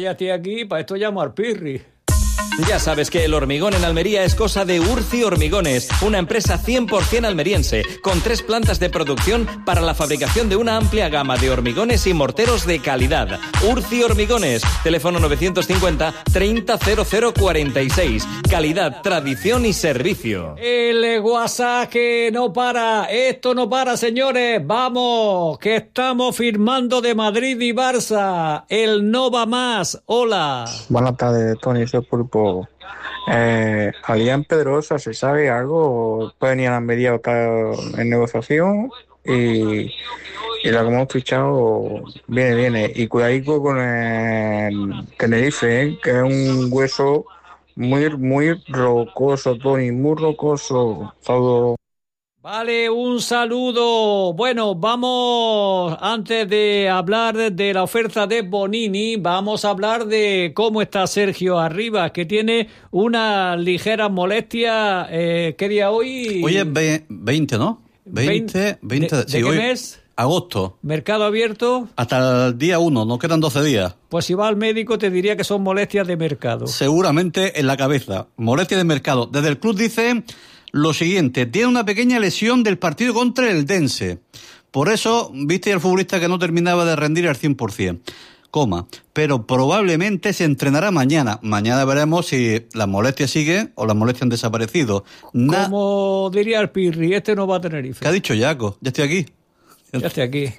ya estoy aquí, para esto llamo al Pirri. Ya sabes que el hormigón en Almería es cosa de Urci Hormigones, una empresa 100% almeriense, con 3 plantas de producción para la fabricación de una amplia gama de hormigones y morteros de calidad. Urci Hormigones, teléfono 950 30 00 46. Calidad, tradición y servicio. El WhatsApp que no para, esto no para, señores. Vamos, que estamos firmando de Madrid y Barça. El no va más. Hola. Buenas tardes, Tony, soy Pulpo. Alián Pedrosa, ¿se sabe algo? ¿Puede venir a la Almería o está en negociación? Y la que hemos fichado viene. Y cuidadico con el Tenerife, que es un hueso muy rocoso, Tony, muy rocoso. Saludos. Vale, un saludo. Bueno, vamos, antes de hablar de la oferta de Bonini, vamos a hablar de cómo está Sergio Arribas, que tiene una ligera molestia. ¿Qué día hoy? Hoy es 20, ¿no? 20 ¿De sí, qué hoy, mes? Agosto. ¿Mercado abierto? Hasta el día 1, nos quedan 12 días. Pues si va al médico te diría que son molestias de mercado. Seguramente en la cabeza. Molestias de mercado. Desde el club dice lo siguiente: tiene una pequeña lesión del partido contra el Dense. Por eso, viste al futbolista que no terminaba de rendir al 100%. Pero probablemente se entrenará mañana. Mañana veremos si las molestias siguen o las molestias han desaparecido. Como diría el Pirri, este no va a Tenerife. ¿Qué ha dicho Jaco? Ya estoy aquí. Ya estoy aquí.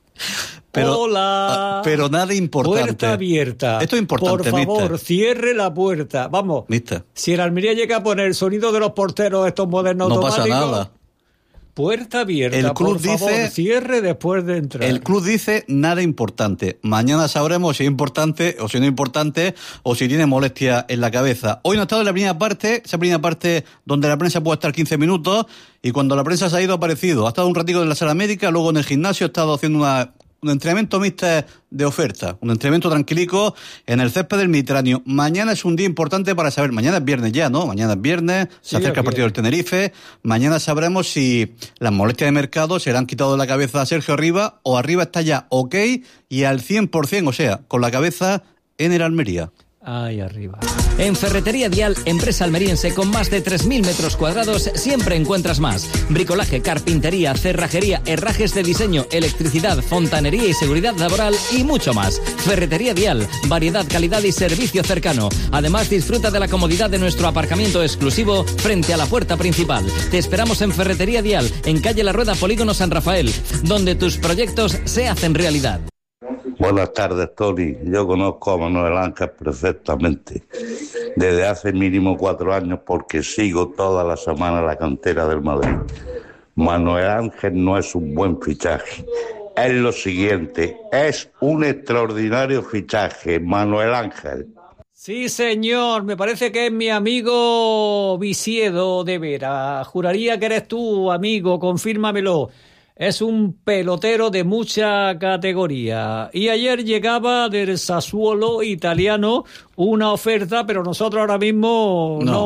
Hola. Pero nada importante. Puerta abierta. Esto es importante, por favor, mister. cierre la puerta. Vamos. Mister. Si el Almería llega a poner el sonido de los porteros estos modernos no automáticos. No pasa nada. Puerta abierta. El club por favor, dice, cierre después de entrar. El club dice nada importante. Mañana sabremos si es importante o si no es importante o si tiene molestia en la cabeza. Hoy no ha estado en la primera parte, esa primera parte donde la prensa puede estar 15 minutos y cuando la prensa se ha ido ha aparecido. Ha estado un ratico en la sala médica, luego en el gimnasio ha estado haciendo un entrenamiento mixto de oferta, un entrenamiento tranquilico en el césped del Mediterráneo. Mañana es un día importante para saber, mañana es viernes ya, ¿no? Mañana es viernes, se acerca el partido del Tenerife, mañana sabremos si las molestias de mercado se le han quitado de la cabeza a Sergio Arribas o Arribas está ya ok y al 100%, o sea, con la cabeza en el Almería. Ahí arriba. En Ferretería Dial, empresa almeriense con más de 3.000 metros cuadrados, siempre encuentras más. Bricolaje, carpintería, cerrajería, herrajes de diseño, electricidad, fontanería y seguridad laboral y mucho más. Ferretería Dial, variedad, calidad y servicio cercano. Además, disfruta de la comodidad de nuestro aparcamiento exclusivo frente a la puerta principal. Te esperamos en Ferretería Dial, en calle La Rueda, Polígono San Rafael, donde tus proyectos se hacen realidad. Buenas tardes, Tony. Yo conozco a Manuel Ángel perfectamente, desde hace mínimo 4 años, porque sigo toda la semana la cantera del Madrid. Manuel Ángel no es un buen fichaje. Es lo siguiente, es un extraordinario fichaje, Manuel Ángel. Sí, señor, me parece que es mi amigo Visiedo de Vera. Juraría que eres tú, amigo, confírmamelo. Es un pelotero de mucha categoría. Y ayer llegaba del Sassuolo italiano una oferta, pero nosotros ahora mismo no